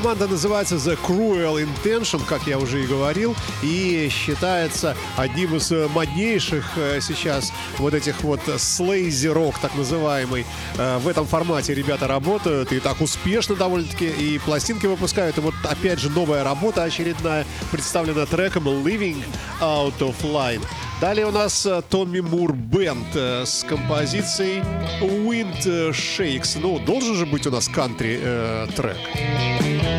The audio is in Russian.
Команда называется The Cruel Intention, как я уже и говорил, и считается одним из моднейших сейчас вот этих вот слейзи-рок, так называемый. В этом формате ребята работают и так успешно довольно-таки, и пластинки выпускают. И вот опять же новая работа очередная представлена треком Living Out of Line. Далее у нас Томми Мур Бенд с композицией Wind Shakes. Ну, должен же быть у нас кантри трек.